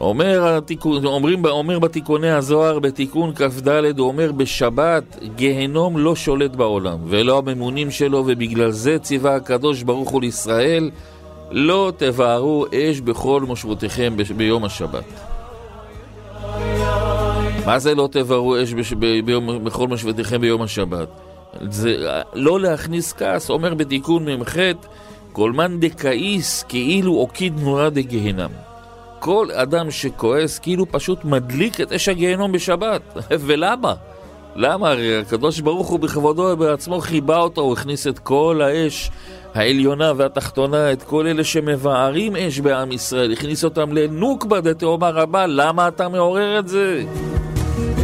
אומר בתיקוני הזוהר, בתיקון כ"ד, הוא אומר בשבת גהנום לא שולט בעולם ולא הממונים שלו, ובגלל זה ציווה הקדוש ברוך הוא לישראל, לא תבערו אש בכל מושבותיכם ביום השבת. מה זה לא תבערו אש בכל מושבותיכם ביום השבת? זה לא להכניס כעס. אומר בתיקון ממ"ח, כל מאן דכעיס כאילו עוקיד נורה דגהנם. כל אדם שכועס כאילו פשוט מדליק את אש הגהנום בשבת. ולמה? למה? הרי הקדוש ברוך הוא בכבודו בעצמו חיבה אותו, הוא הכניס את כל האש העליונה והתחתונה, את כל אלה שמבערים אש בעם ישראל, הכניס אותם לנוקבה דתאומה רבה. למה אתה מעורר את זה?